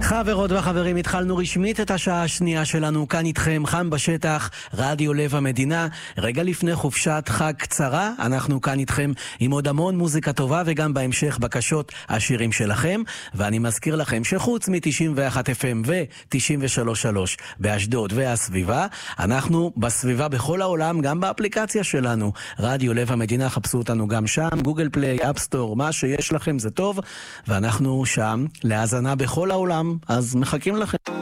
חברות וחברים, התחלנו רשמית את השעה השנייה שלנו, כאן איתכם, חם בשטח, רדיו לב המדינה. רגע לפני חופשת חג קצרה, אנחנו כאן איתכם עם עוד המון מוזיקה טובה, וגם בהמשך בקשות השירים שלכם. ואני מזכיר לכם שחוץ מ-91 FM ו-93.3 באשדוד והסביבה, אנחנו בסביבה בכל העולם, גם באפליקציה שלנו, רדיו לב המדינה. חפשו אותנו גם שם, גוגל פליי, אפסטור, מה שיש לכם זה טוב, ואנחנו שם להאזנה בכל העולם, אז מחכים לכם.